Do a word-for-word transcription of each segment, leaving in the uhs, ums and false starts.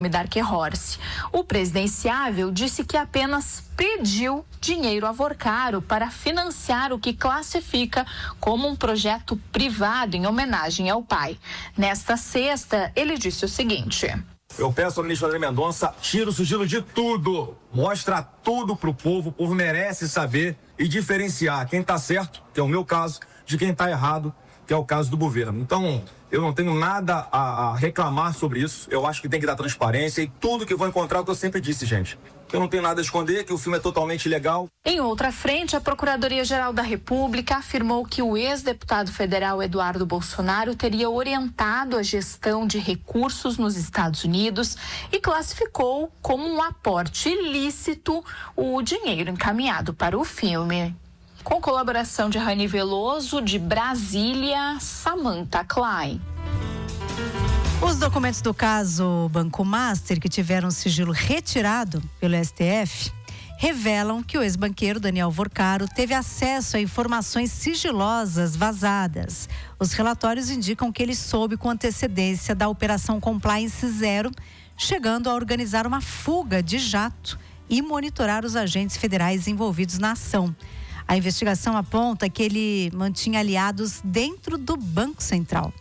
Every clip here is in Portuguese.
Dark Horse. O presidenciável disse que apenas pediu dinheiro a Vorcaro para financiar o que classifica como um projeto privado em homenagem ao pai. Nesta sexta, ele disse o seguinte: eu peço ao ministro André Mendonça, tira o sigilo de tudo, mostra tudo pro povo, o povo merece saber e diferenciar quem tá certo, que é o meu caso, de quem tá errado, que é o caso do governo. Então, eu não tenho nada a, a reclamar sobre isso. Eu acho que tem que dar transparência e tudo que vou encontrar é o que eu sempre disse, gente. Eu não tenho nada a esconder, que o filme é totalmente legal. Em outra frente, a Procuradoria-Geral da República afirmou que o ex-deputado federal Eduardo Bolsonaro teria orientado a gestão de recursos nos Estados Unidos e classificou como um aporte ilícito o dinheiro encaminhado para o filme. Com colaboração de Rani Veloso, de Brasília, Samantha Klein. Os documentos do caso Banco Master, que tiveram sigilo retirado pelo S T F, revelam que o ex-banqueiro Daniel Vorcaro teve acesso a informações sigilosas vazadas. Os relatórios indicam que ele soube com antecedência da Operação Compliance Zero, chegando a organizar uma fuga de jato e monitorar os agentes federais envolvidos na ação. A investigação aponta que ele mantinha aliados dentro do Banco Central.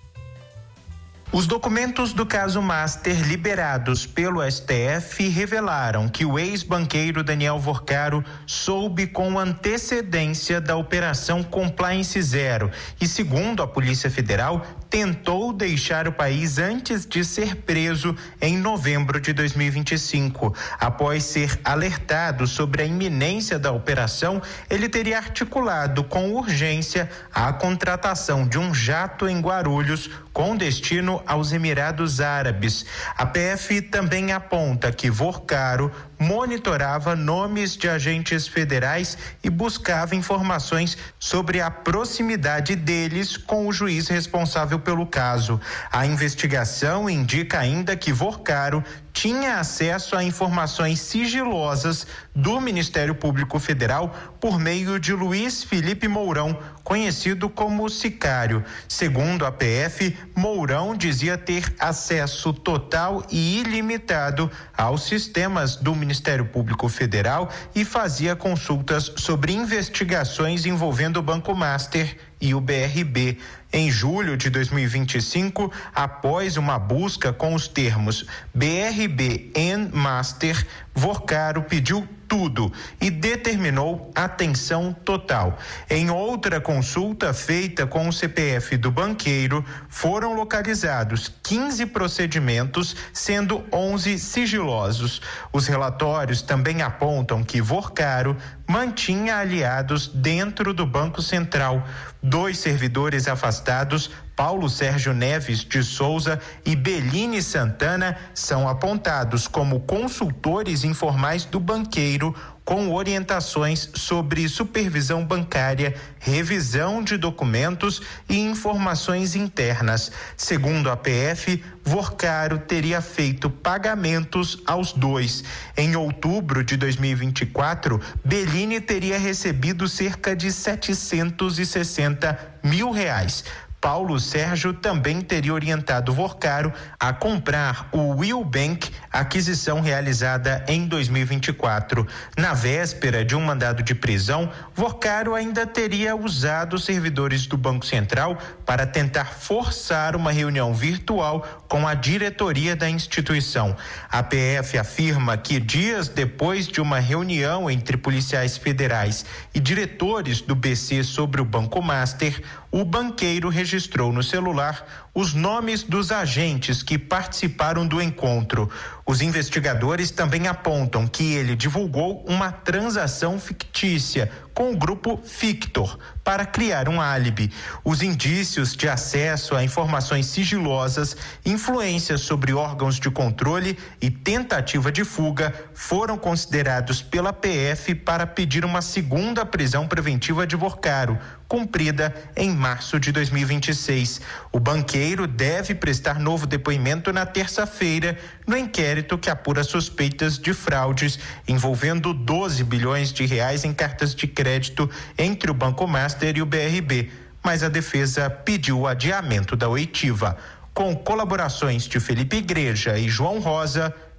Os documentos do caso Master liberados pelo S T F revelaram que o ex-banqueiro Daniel Vorcaro soube com antecedência da Operação Compliance Zero e, segundo a Polícia Federal, tentou deixar o país antes de ser preso em novembro de dois mil e vinte e cinco. Após ser alertado sobre a iminência da operação, ele teria articulado com urgência a contratação de um jato em Guarulhos com destino aos Emirados Árabes. A P F também aponta que Vorcaro monitorava nomes de agentes federais e buscava informações sobre a proximidade deles com o juiz responsável pelo caso. A investigação indica ainda que Vorcaro tinha acesso a informações sigilosas do Ministério Público Federal por meio de Luiz Felipe Mourão, conhecido como Sicário. Segundo a P F, Mourão dizia ter acesso total e ilimitado aos sistemas do Ministério Público Federal e fazia consultas sobre investigações envolvendo o Banco Master e o B R B. Em julho de dois mil e vinte e cinco, após uma busca com os termos B R B e Master, Vorcaro pediu tudo e determinou atenção total. Em outra consulta feita com o C P F do banqueiro, foram localizados quinze procedimentos, sendo onze sigilosos. Os relatórios também apontam que Vorcaro mantinha aliados dentro do Banco Central. Dois servidores afastados, Paulo Sérgio Neves de Souza e Beline Santana, são apontados como consultores informais do banqueiro, com orientações sobre supervisão bancária, revisão de documentos e informações internas. Segundo a P F, Vorcaro teria feito pagamentos aos dois. Em outubro de dois mil e vinte e quatro, Beline teria recebido cerca de setecentos e sessenta mil reais. Paulo Sérgio também teria orientado Vorcaro a comprar o Will Bank, aquisição realizada em dois mil e vinte e quatro. Na véspera de um mandado de prisão, Vorcaro ainda teria usado os servidores do Banco Central para tentar forçar uma reunião virtual com a diretoria da instituição. A P F afirma que dias depois de uma reunião entre policiais federais e diretores do B C sobre o Banco Master, o banqueiro registrou no celular os nomes dos agentes que participaram do encontro. Os investigadores também apontam que ele divulgou uma transação fictícia com o grupo Fictor para criar um álibi. Os indícios de acesso a informações sigilosas, influência sobre órgãos de controle e tentativa de fuga foram considerados pela P F para pedir uma segunda prisão preventiva de Vorcaro, cumprida em março de dois mil e vinte e seis. O banqueiro deve prestar novo depoimento na terça-feira no inquérito que apura suspeitas de fraudes envolvendo doze bilhões de reais em cartas de crédito entre o Banco Master e o B R B, mas a defesa pediu o adiamento da oitiva. com colaborações de Felipe Igreja e João Rosa,